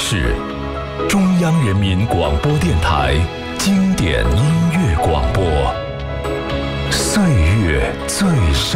是中央人民广播电台经典音乐广播，岁月最深。